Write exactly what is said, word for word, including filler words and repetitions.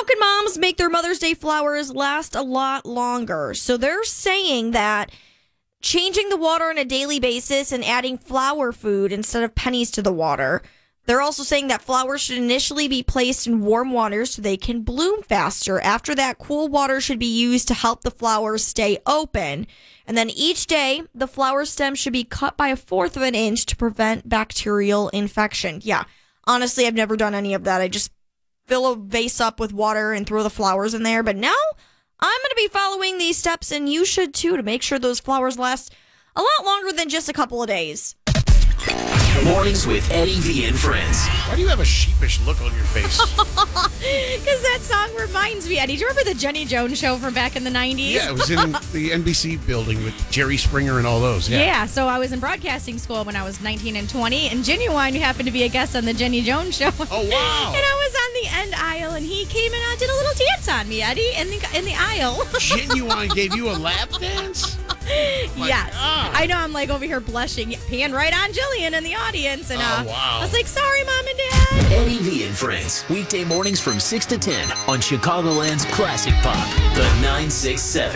How can moms make their Mother's Day flowers last a lot longer? So they're saying that changing the water on a daily basis and adding flower food instead of pennies to the water. They're also saying that flowers should initially be placed in warm water so they can bloom faster. After that, cool water should be used to help the flowers stay open. And then each day, the flower stem should be cut by a fourth of an inch to prevent bacterial infection. Yeah, honestly, I've never done any of that. I just fill a vase up with water and throw the flowers in there. But now I'm going to be following these steps, and you should too, to make sure those flowers last a lot longer than just a couple of days. Mornings with Eddie V and Friends. Why do you have a sheepish look on your face? Because that song reminds me, Eddie. Do you remember the Jenny Jones show from back in the nineties? Yeah, it was in the N B C building with Jerry Springer and all those. Yeah. Yeah, so I was in broadcasting school when I was nineteen and twenty, and Genuine happened to be a guest on the Jenny Jones show. Oh, wow. And I was on the end aisle, and he came and uh, did a little dance on me, Eddie, in the, in the aisle. Genuine gave you a lap dance? My Yes. God. I know, I'm like over here blushing, pan right on Jillian in the audience, and uh, Oh, wow. I was like, sorry, Mom and Dad. Eddie V and Friends. Weekday mornings from six to ten on Chicagoland's Classic Pop, the nine six seven.